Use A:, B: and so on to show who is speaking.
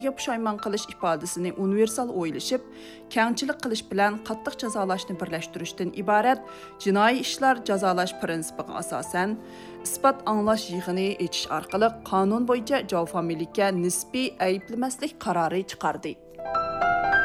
A: pushaymon qilish ifodasini universal o'ylashib, kengchilik qilish bilan qattiq jazolashni birlashtirishdan iborat jinoiy ishlar jazolash prinsipiga asosan isbot anglash yig'ini echish orqali qonun bo'yicha javob familiga nisbiy ayblamaslik qarori chiqardi.